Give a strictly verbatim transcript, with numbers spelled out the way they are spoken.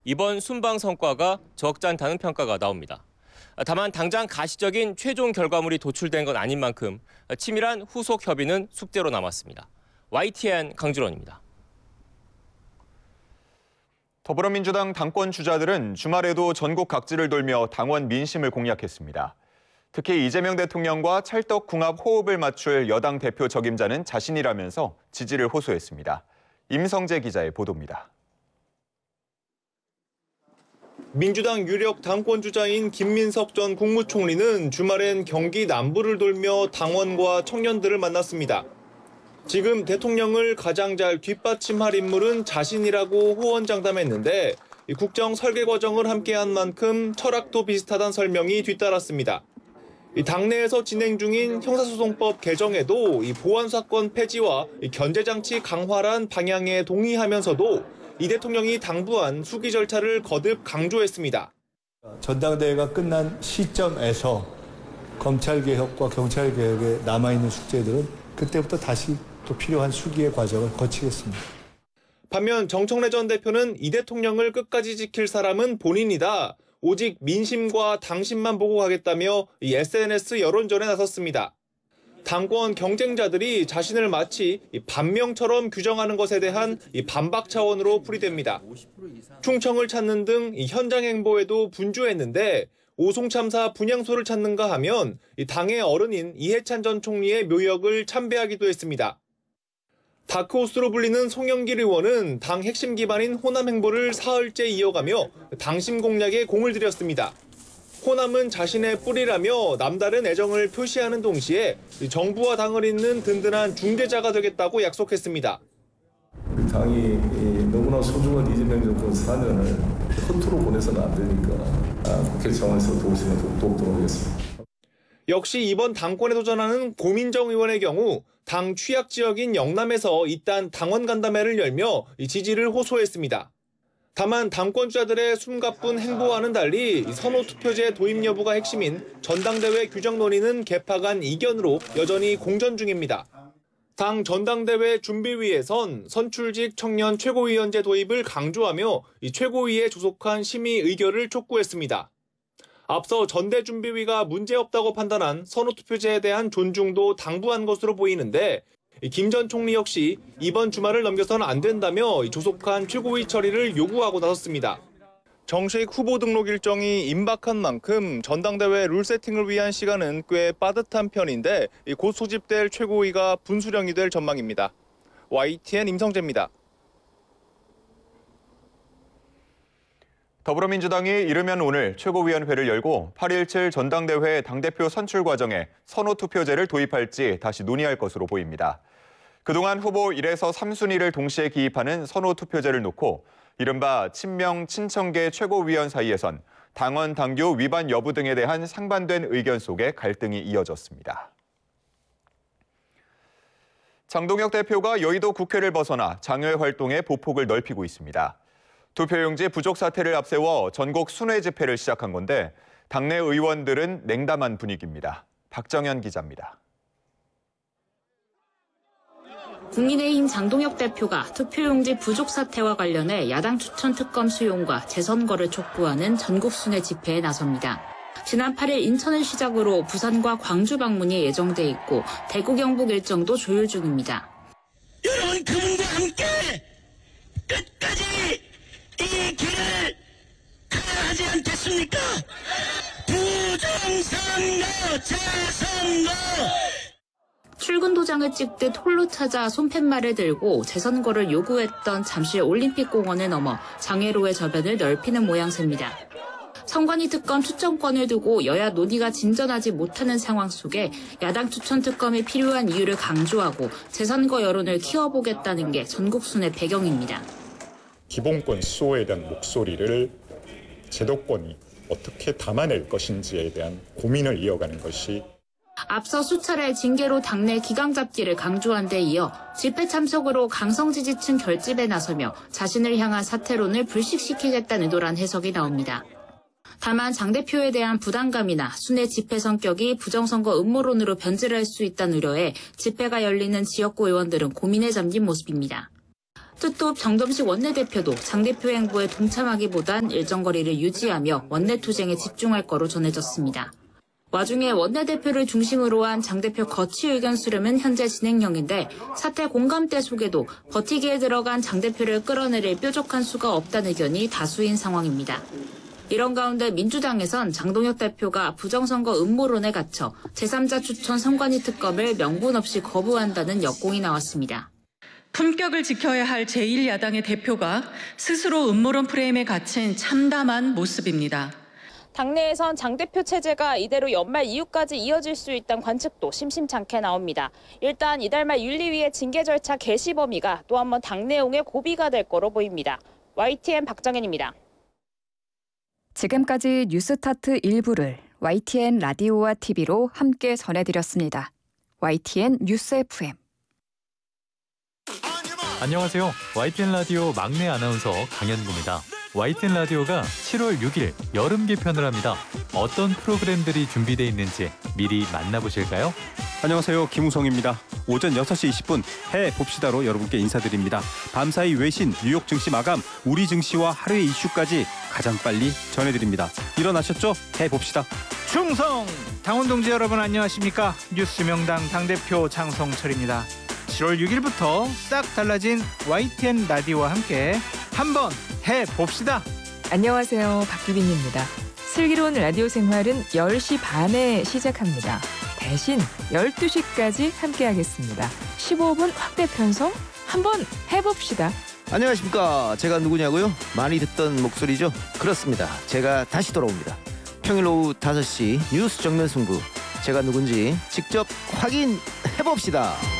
이번 순방 성과가 적지 않다는 평가가 나옵니다. 다만 당장 가시적인 최종 결과물이 도출된 건 아닌 만큼 치밀한 후속 협의는 숙제로 남았습니다. 와이티엔 강준원입니다. 더불어민주당 당권 주자들은 주말에도 전국 각지를 돌며 당원 민심을 공략했습니다. 특히 이재명 대통령과 찰떡궁합 호흡을 맞출 여당 대표 적임자는 자신이라면서 지지를 호소했습니다. 임성재 기자의 보도입니다. 민주당 유력 당권 주자인 김민석 전 국무총리는 주말엔 경기 남부를 돌며 당원과 청년들을 만났습니다. 지금 대통령을 가장 잘 뒷받침할 인물은 자신이라고 호언장담했는데 국정 설계 과정을 함께한 만큼 철학도 비슷하다는 설명이 뒤따랐습니다. 당내에서 진행 중인 형사소송법 개정에도 보안 사건 폐지와 견제장치 강화란 방향에 동의하면서도 이 대통령이 당부한 수기 절차를 거듭 강조했습니다. 전당대회가 끝난 시점에서 검찰개혁과 경찰개혁에 남아있는 숙제들은 그때부터 다시 또 필요한 수기의 과정을 거치겠습니다. 반면 정청래 전 대표는 이 대통령을 끝까지 지킬 사람은 본인이다. 오직 민심과 당심만 보고 가겠다며 에스엔에스 여론전에 나섰습니다. 당권 경쟁자들이 자신을 마치 반명처럼 규정하는 것에 대한 반박 차원으로 풀이됩니다. 충청을 찾는 등 현장 행보에도 분주했는데 오송 참사 분향소를 찾는가 하면 당의 어른인 이해찬 전 총리의 묘역을 참배하기도 했습니다. 다크호스로 불리는 송영길 의원은 당 핵심 기반인 호남 행보를 사흘째 이어가며 당심 공략에 공을 들였습니다. 호남은 자신의 뿌리라며 남다른 애정을 표시하는 동시에 정부와 당을 잇는 든든한 중재자가 되겠다고 약속했습니다. 당이 너무나 소중한 이재명 정권 사 년을 허투루 보내서는 안 되니까 국회 차원에서 도우시면 돕도록 하겠습니다. 역시 이번 당권에 도전하는 고민정 의원의 경우 당 취약 지역인 영남에서 이딴 당원 간담회를 열며 지지를 호소했습니다. 다만 당권 주자들의 숨가쁜 행보와는 달리 선호 투표제 도입 여부가 핵심인 전당대회 규정 논의는 개파간 이견으로 여전히 공전 중입니다. 당 전당대회 준비위에선 선출직 청년 최고위원제 도입을 강조하며 최고위에 조속한 심의 의결을 촉구했습니다. 앞서 전대준비위가 문제없다고 판단한 선호투표제에 대한 존중도 당부한 것으로 보이는데 김 전 총리 역시 이번 주말을 넘겨서는 안 된다며 조속한 최고위 처리를 요구하고 나섰습니다. 정식 후보 등록 일정이 임박한 만큼 전당대회 룰 세팅을 위한 시간은 꽤 빠듯한 편인데 곧 소집될 최고위가 분수령이 될 전망입니다. 와이티엔 임성재입니다. 더불어민주당이 이르면 오늘 최고위원회를 열고 팔 일칠 전당대회 당대표 선출 과정에 선호투표제를 도입할지 다시 논의할 것으로 보입니다. 그동안 후보 일에서 삼 순위를 동시에 기입하는 선호투표제를 놓고 이른바 친명, 친청계 최고위원 사이에선 당원, 당규 위반 여부 등에 대한 상반된 의견 속에 갈등이 이어졌습니다. 장동혁 대표가 여의도 국회를 벗어나 장외 활동에 보폭을 넓히고 있습니다. 투표용지 부족 사태를 앞세워 전국 순회 집회를 시작한 건데 당내 의원들은 냉담한 분위기입니다. 박정현 기자입니다. 국민의힘 장동혁 대표가 투표용지 부족 사태와 관련해 야당 추천 특검 수용과 재선거를 촉구하는 전국 순회 집회에 나섭니다. 지난 팔 일 인천을 시작으로 부산과 광주 방문이 예정돼 있고 대구 경북 일정도 조율 중입니다. 여러분 그분과 함께 끝까지 이 길을 가야 하지 않겠습니까? 부정선거, 재선거! 출근 도장을 찍듯 홀로 찾아 손팻말을 들고 재선거를 요구했던 잠실 올림픽공원을 넘어 장외로의 저변을 넓히는 모양새입니다. 선관위 특검 추천권을 두고 여야 논의가 진전하지 못하는 상황 속에 야당 추천 특검이 필요한 이유를 강조하고 재선거 여론을 키워보겠다는 게 전국 순회 배경입니다. 기본권 수호에 대한 목소리를 제도권이 어떻게 담아낼 것인지에 대한 고민을 이어가는 것이 앞서 수차례 징계로 당내 기강 잡기를 강조한 데 이어 집회 참석으로 강성 지지층 결집에 나서며 자신을 향한 사퇴론을 불식시키겠다는 의도란 해석이 나옵니다. 다만 장 대표에 대한 부담감이나 순회 집회 성격이 부정선거 음모론으로 변질할 수 있다는 우려에 집회가 열리는 지역구 의원들은 고민에 잠긴 모습입니다. 특톱 정점식 원내대표도 장 대표 행보에 동참하기보단 일정 거리를 유지하며 원내투쟁에 집중할 거로 전해졌습니다. 와중에 원내대표를 중심으로 한 장 대표 거취 의견 수렴은 현재 진행형인데 사퇴 공감대 속에도 버티기에 들어간 장 대표를 끌어내릴 뾰족한 수가 없다는 의견이 다수인 상황입니다. 이런 가운데 민주당에선 장동혁 대표가 부정선거 음모론에 갇혀 제삼자 추천 선관위 특검을 명분 없이 거부한다는 역공이 나왔습니다. 품격을 지켜야 할 제일 야당의 대표가 스스로 음모론 프레임에 갇힌 참담한 모습입니다. 당내에선 장 대표 체제가 이대로 연말 이후까지 이어질 수 있다는 관측도 심심찮게 나옵니다. 일단 이달 말 윤리위의 징계 절차 개시 범위가 또 한 번 당내용의 고비가 될 거로 보입니다. 와이티엔 박정현입니다. 지금까지 뉴스타트 일부를 와이티엔 라디오와 티비로 함께 전해드렸습니다. 와이티엔 뉴스 에프엠. 안녕하세요. 와이티엔 라디오 막내 아나운서 강현구입니다. 와이티엔 라디오가 칠월 육일 여름 개편을 합니다. 어떤 프로그램들이 준비되어 있는지 미리 만나보실까요? 안녕하세요. 김우성입니다. 오전 여섯 시 이십 분 해봅시다로 여러분께 인사드립니다. 밤사이 외신, 뉴욕 증시 마감, 우리 증시와 하루의 이슈까지 가장 빨리 전해드립니다. 일어나셨죠? 해봅시다. 충성! 당원동지 여러분 안녕하십니까? 뉴스명당 당대표 장성철입니다. 칠월 육일부터 싹 달라진 와이티엔 라디오와 함께 한번 해봅시다. 안녕하세요. 박규빈입니다. 슬기로운 라디오 생활은 열 시 반에 시작합니다. 대신 열두 시까지 함께하겠습니다. 십오 분 확대 편성 한번 해봅시다. 안녕하십니까. 제가 누구냐고요? 많이 듣던 목소리죠? 그렇습니다. 제가 다시 돌아옵니다. 평일 오후 다섯 시 뉴스 정면 승부. 제가 누군지 직접 확인해봅시다.